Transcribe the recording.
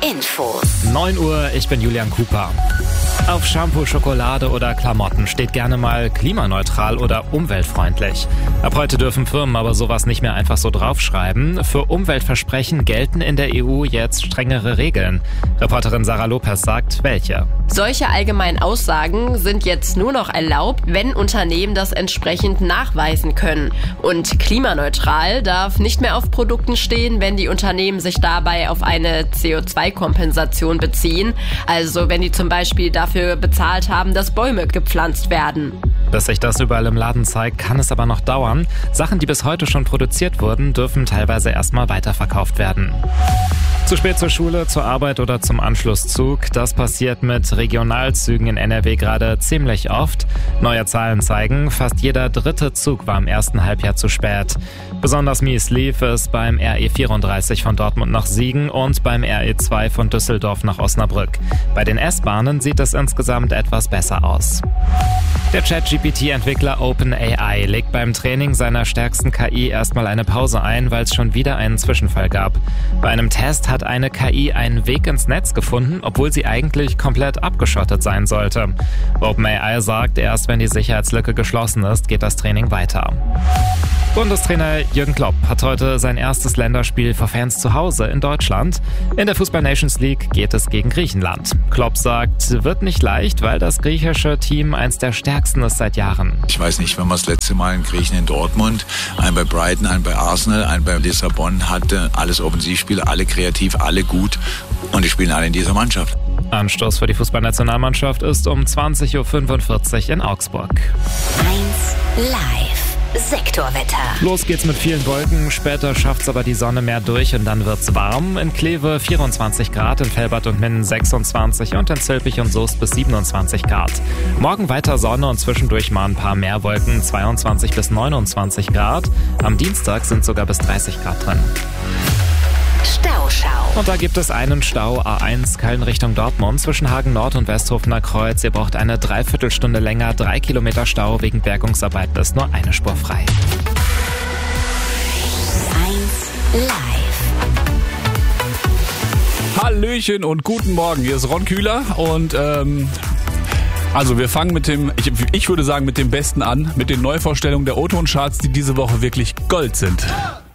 Infos. 9 Uhr, ich bin Julian Cooper. Auf Shampoo, Schokolade oder Klamotten steht gerne mal klimaneutral oder umweltfreundlich. Ab heute dürfen Firmen aber sowas nicht mehr einfach so draufschreiben. Für Umweltversprechen gelten in der EU jetzt strengere Regeln. Reporterin Sarah Lopez sagt, welche. Solche allgemeinen Aussagen sind jetzt nur noch erlaubt, wenn Unternehmen das entsprechend nachweisen können. Und klimaneutral darf nicht mehr auf Produkten stehen, wenn die Unternehmen sich dabei auf eine CO2-Kompensation beziehen. Also wenn die zum Beispiel dafür bezahlt haben, dass Bäume gepflanzt werden. Bis sich das überall im Laden zeigt, kann es aber noch dauern. Sachen, die bis heute schon produziert wurden, dürfen teilweise erstmal weiterverkauft werden. Zu spät zur Schule, zur Arbeit oder zum Anschlusszug. Das passiert mit Regionalzügen in NRW gerade ziemlich oft. Neue Zahlen zeigen, fast jeder dritte Zug war im ersten Halbjahr zu spät. Besonders mies lief es beim RE34 von Dortmund nach Siegen und beim RE2 von Düsseldorf nach Osnabrück. Bei den S-Bahnen sieht es insgesamt etwas besser aus. Der ChatGPT-Entwickler OpenAI legt beim Training seiner stärksten KI erstmal eine Pause ein, weil es schon wieder einen Zwischenfall gab. Bei einem Test hat eine KI einen Weg ins Netz gefunden, obwohl sie eigentlich komplett abgeschottet sein sollte. OpenAI sagt, erst wenn die Sicherheitslücke geschlossen ist, geht das Training weiter. Bundestrainer Jürgen Klopp hat heute sein erstes Länderspiel vor Fans zu Hause in Deutschland. In der Fußball-Nations League geht es gegen Griechenland. Klopp sagt, wird nicht leicht, weil das griechische Team eins der stärksten ist seit Jahren. Ich weiß nicht, wenn man das letzte Mal einen Griechen in Dortmund, einen bei Brighton, einen bei Arsenal, einen bei Lissabon hatte. Alles Offensivspieler, alle kreativ, alle gut und die spielen alle in dieser Mannschaft. Anstoß für die Fußballnationalmannschaft ist um 20.45 Uhr in Augsburg. 1 Live. Sektorwetter. Los geht's mit vielen Wolken, später schafft's aber die Sonne mehr durch und dann wird's warm. In Kleve 24 Grad, in Velbert und Minden 26 und in Zülpich und Soest bis 27 Grad. Morgen weiter Sonne und zwischendurch mal ein paar mehr Wolken, 22 bis 29 Grad. Am Dienstag sind sogar bis 30 Grad drin. Stauschau. Und da gibt es einen Stau, A1 Köln Richtung Dortmund zwischen Hagen Nord und Westhofener Kreuz. Ihr braucht eine Dreiviertelstunde länger, 3 Kilometer Stau. Wegen Bergungsarbeiten ist nur eine Spur frei. 1 Live. Hallöchen und guten Morgen, hier ist Ron Kühler und also wir fangen mit dem, ich würde sagen mit dem Besten an, mit den Neuvorstellungen der O-Ton-Charts, die diese Woche wirklich Gold sind.